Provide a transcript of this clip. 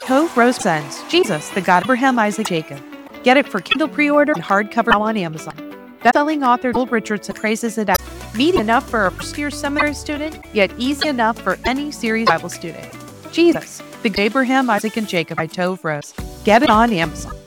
Tove Rose presents Jesus, the God of Abraham, Isaac, Jacob. Get it for Kindle pre-order and hardcover now on Amazon. Best-selling author Joel Richardson praises it as meaty enough for a first-year seminary student, yet easy enough for any serious Bible student. Jesus, the God of Abraham, Isaac, and Jacob by Tove Rose. Get it on Amazon.